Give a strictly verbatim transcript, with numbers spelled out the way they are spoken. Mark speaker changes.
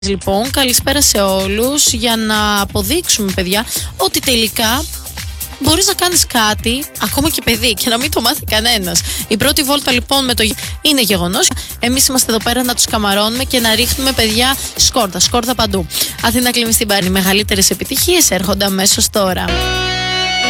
Speaker 1: Λοιπόν, καλησπέρα σε όλους, για να αποδείξουμε, παιδιά, ότι τελικά μπορείς να κάνεις κάτι, ακόμα και παιδί, και να μην το μάθει κανένας. Η πρώτη βόλτα λοιπόν με το είναι γεγονός. Εμείς είμαστε εδώ πέρα να τους καμαρώνουμε και να ρίχνουμε, παιδιά, σκόρδα, σκόρδα παντού. Αθήνα Κλειμιστή Μπάνη, μεγαλύτερες επιτυχίες έρχονται αμέσως τώρα.